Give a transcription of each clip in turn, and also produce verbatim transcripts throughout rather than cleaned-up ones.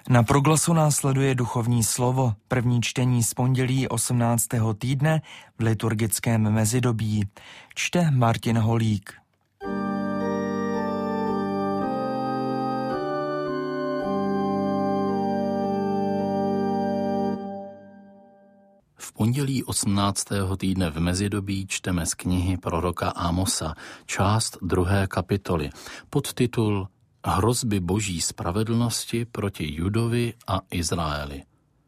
Na Proglasu následuje duchovní slovo, první čtení z pondělí osmnáctého týdne v liturgickém mezidobí. Čte Martin Holík. V pondělí osmnáctého týdne v mezidobí čteme z knihy proroka Ámosa, část druhé kapitoly, podtitul Hrozby boží spravedlnosti proti Judovi a Izraeli.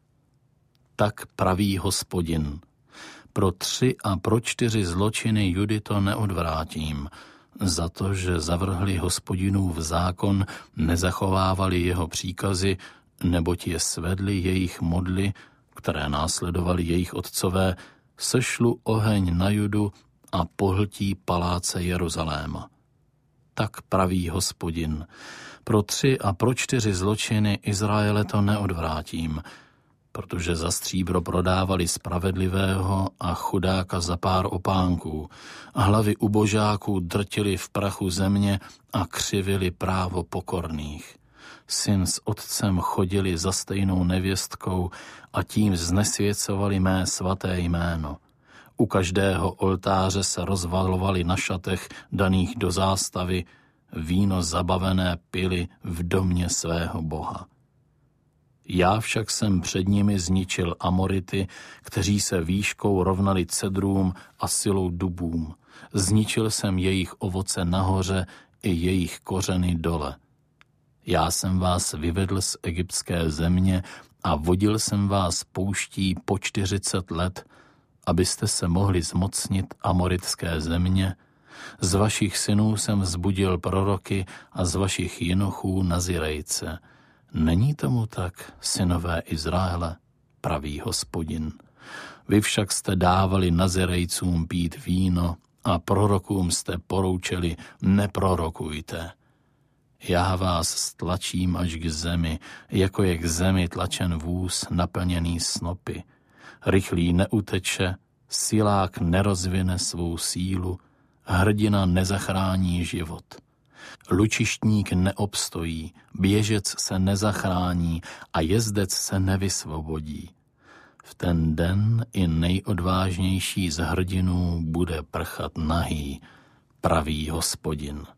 Tak praví Hospodin, pro tři a pro čtyři zločiny Judy to neodvrátím, za to, že zavrhli Hospodinův zákon, nezachovávali jeho příkazy, neboť je svedli jejich modly, které následovali jejich otcové, sešlu oheň na Judu a pohltí paláce Jeruzaléma. Tak praví Hospodin, pro tři a pro čtyři zločiny Izraele to neodvrátím, protože za stříbro prodávali spravedlivého a chudáka za pár opánků, a hlavy ubožáků drtili v prachu země a křivili právo pokorných. Syn s otcem chodili za stejnou nevěstkou a tím znesvěcovali mé svaté jméno. U každého oltáře se rozvalovali na šatech daných do zástavy, víno zabavené pili v domě svého boha. Já však jsem před nimi zničil Amority, kteří se výškou rovnali cedrům a silou dubům. Zničil jsem jejich ovoce nahoře i jejich kořeny dole. Já jsem vás vyvedl z egyptské země a vodil jsem vás pouští po čtyřicet let, abyste se mohli zmocnit amoritské země. Z vašich synů jsem vzbudil proroky a z vašich jinochů nazirejce. Není tomu tak, synové Izraele, praví Hospodin. Vy však jste dávali nazirejcům pít víno a prorokům jste poroučeli, neprorokujte. Já vás stlačím až k zemi, jako je k zemi tlačen vůz naplněný snopy. Rychlý neuteče, silák nerozvine svou sílu, hrdina nezachrání život. Lučištník neobstojí, běžec se nezachrání a jezdec se nevysvobodí. V ten den i nejodvážnější z hrdinů bude prchat nahý, praví Hospodin.